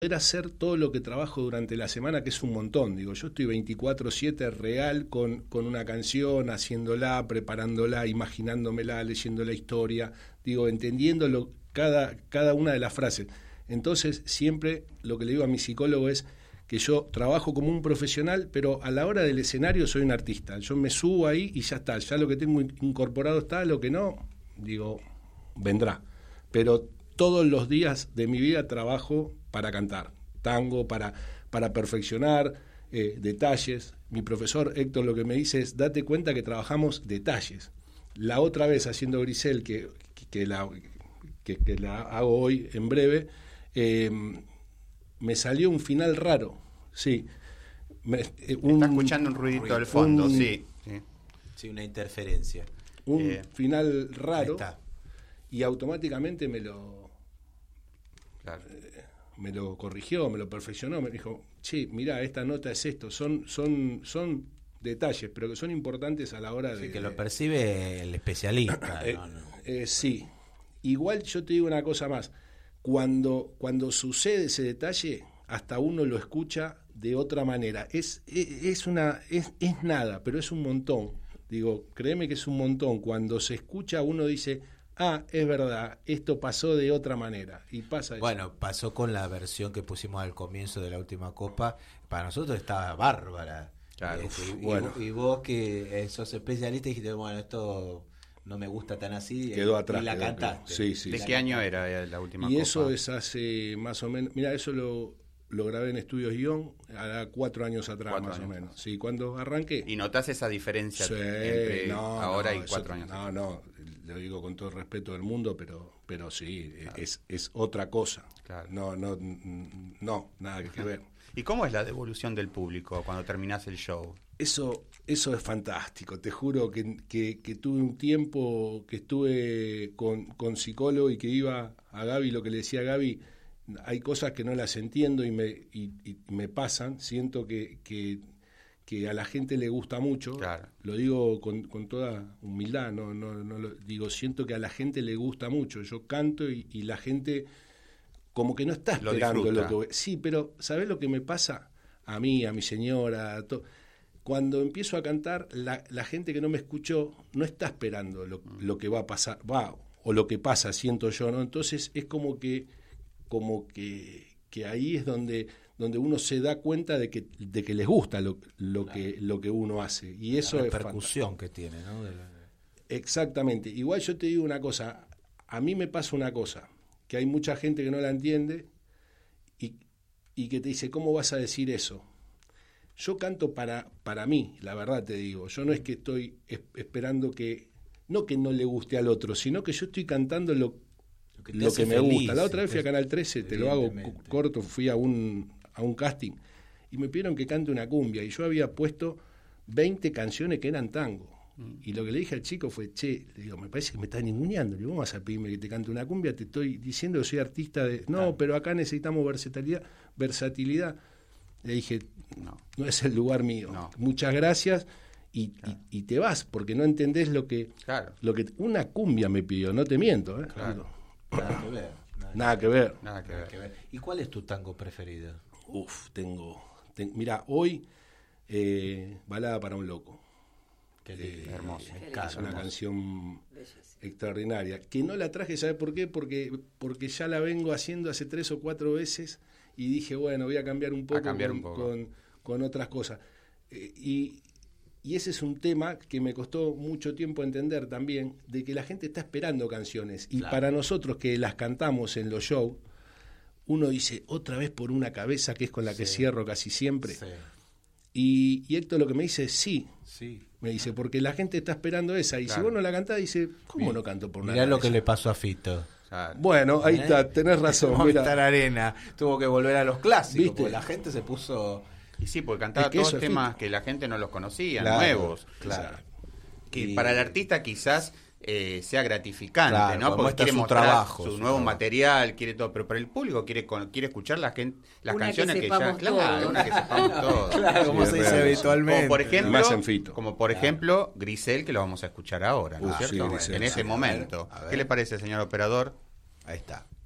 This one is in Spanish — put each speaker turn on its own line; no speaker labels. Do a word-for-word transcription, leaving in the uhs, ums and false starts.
poder hacer todo lo que trabajo durante la semana, que es un montón. Digo, yo estoy veinticuatro siete real con, con una canción, haciéndola, preparándola, imaginándomela, leyendo la historia, digo, entendiendo cada, cada una de las frases. Entonces, siempre lo que le digo a mi psicólogo es que yo trabajo como un profesional, pero a la hora del escenario soy un artista. Yo me subo ahí y ya está, ya lo que tengo incorporado está, lo que no, digo, vendrá. Pero todos los días de mi vida trabajo para cantar tango, para, para perfeccionar eh, detalles. Mi profesor Héctor lo que me dice es, date cuenta que trabajamos detalles. La otra vez haciendo Grisel, que, que, la, que, que la hago hoy en breve, eh, me salió un final raro, sí. Me,
eh, un, Está escuchando un ruidito ruido, al fondo, un, sí, sí.
Sí, una interferencia.
Un eh, final raro y automáticamente me lo... Claro. Eh, me lo corrigió, me lo perfeccionó, me dijo, che, mirá, esta nota es esto, son, son, son detalles, pero que son importantes a la hora
sí,
de...
que lo percibe el especialista.
eh,
no, no.
Eh, sí, igual yo te digo una cosa más, cuando, cuando sucede ese detalle, hasta uno lo escucha de otra manera, es, es, es, una, es, es nada, pero es un montón, digo, créeme que es un montón, cuando se escucha uno dice... Ah, es verdad, esto pasó de otra manera y pasa eso.
Bueno, pasó con la versión que pusimos al comienzo de la última Copa, para nosotros estaba bárbara.
Claro,
este, y,
bueno.
y, y vos que sos especialista dijiste, bueno, esto no me gusta tan así.
Quedó atrás.
Y la
quedó
cantaste.
Sí, sí,
¿De
sí.
qué año era la última
y
Copa?
Y eso es hace más o menos, mira, eso lo, lo grabé en Estudios Guión, hará cuatro años atrás
cuatro
más
años.
o menos. Sí, cuando arranqué.
¿Y notás esa diferencia
sí,
entre
no,
ahora
no,
y cuatro
eso,
años?
No, no, lo digo con todo el respeto del mundo, pero pero sí, claro. es, es otra cosa.
Claro.
No, no, no, nada que ver.
¿Y cómo es la devolución del público cuando terminás el show?
Eso, eso es fantástico, te juro que, que, que tuve un tiempo que estuve con, con psicólogo y que iba a Gaby, lo que le decía a Gaby, hay cosas que no las entiendo y me, y, y me pasan, siento que, que, que a la gente le gusta mucho,
claro.
Lo digo con, con toda humildad, no, no, no lo digo, siento que a la gente le gusta mucho, yo canto y, y la gente como que no está esperando lo, lo que voy. Sí, pero ¿sabés lo que me pasa? A mí, a mi señora, a todo. Cuando empiezo a cantar, la, la gente que no me escuchó no está esperando lo, lo que va a pasar, va, o lo que pasa, siento yo, ¿no? Entonces es como que, como que, que ahí es donde, donde uno se da cuenta de que, de que les gusta lo, lo
claro.
que, lo que uno hace. Y eso
la
es
repercusión que tiene, ¿no? De la...
Exactamente. Igual yo te digo una cosa, a mí me pasa una cosa, que hay mucha gente que no la entiende y, y que te dice, ¿cómo vas a decir eso? Yo canto para, para mí, la verdad te digo. Yo no es que estoy es, esperando que, no que no le guste al otro, sino que yo estoy cantando lo, lo que, lo que me feliz, gusta. La otra vez fui a Canal trece, te lo hago corto, fui a un, a un casting y me pidieron que cante una cumbia y yo había puesto veinte canciones que eran tango. Mm. Y lo que le dije al chico fue, che, le digo, me parece que me estás ninguneando. Le digo, ¿cómo vas a pedirme que te cante una cumbia? Te estoy diciendo que soy artista de... No, claro. Pero acá necesitamos versatilidad. versatilidad. Le dije, no, no es el lugar mío. No. Muchas gracias y, claro. y, y te vas, porque no entendés lo que,
claro.
lo que... Una cumbia me pidió, no te miento. ¿eh?
Claro. Nada que ver.
Nada, nada que ver.
Nada que ver.
que ver. ¿Y cuál es tu tango preferido?
Uf, tengo... Ten, mirá, hoy, eh, Balada para un loco.
Qué lindo,
eh,
hermoso.
Es
Qué
una
hermoso.
Canción extraordinaria. Que no la traje, ¿sabes por qué? Porque, porque ya la vengo haciendo hace tres o cuatro veces y dije, bueno, voy a cambiar un poco,
cambiar
con,
un poco.
Con, con otras cosas. Eh, y, y ese es un tema que me costó mucho tiempo entender también, de que la gente está esperando canciones. Y claro. Para nosotros que las cantamos en los shows, uno dice, otra vez por una cabeza, que es con la sí. que cierro casi siempre. Sí. Y, y Héctor lo que me dice es sí.
Sí.
Me dice, porque la gente está esperando esa. Y claro. Si vos no la cantás, dice, ¿cómo Bien. No canto por una
Mirá
cabeza?
lo que le pasó a Fito.
Claro. Bueno, ahí ¿Eh? Está, tenés razón.
Movistar Arena tuvo que volver a los clásicos,
¿viste?
Porque la gente se puso...
Y sí, porque cantaba es que todos temas que la gente no los conocía, claro, nuevos.
Claro.
Que
y...
para el artista quizás eh, sea gratificante,
claro,
¿no? Porque quiere
su
mostrar
trabajo,
su,
su
nuevo
trabajo.
material, quiere todo, pero para el público quiere quiere escuchar las, las
una
canciones
que,
que ya,
todo.
claro, una que sepamos todos.
Claro, como sí, se dice habitualmente.
Como por ejemplo,
más en Fito.
Como por
claro.
ejemplo, Grisel, que lo vamos a escuchar ahora, ¿no es cierto?
Sí, Grisel,
en ese
sí.
momento.
A ver, a ver.
¿Qué le parece, señor operador?
Ahí está.